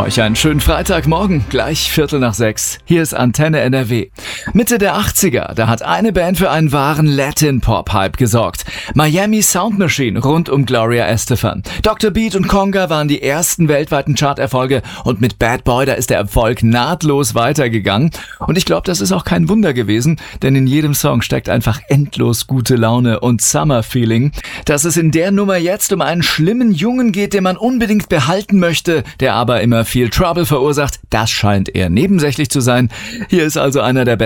Euch einen schönen Freitagmorgen, gleich 5:45. Hier ist Antenne NRW. Mitte der 80er, da hat eine Band für einen wahren Latin-Pop-Hype gesorgt. Miami Sound Machine rund um Gloria Estefan. Dr. Beat und Conga waren die ersten weltweiten Charterfolge und mit Bad Boy, da ist der Erfolg nahtlos weitergegangen. Und ich glaube, das ist auch kein Wunder gewesen, denn in jedem Song steckt einfach endlos gute Laune und Summer-Feeling. Dass es in der Nummer jetzt um einen schlimmen Jungen geht, den man unbedingt behalten möchte, der aber immer viel Trouble verursacht, das scheint eher nebensächlich zu sein. Hier ist also einer der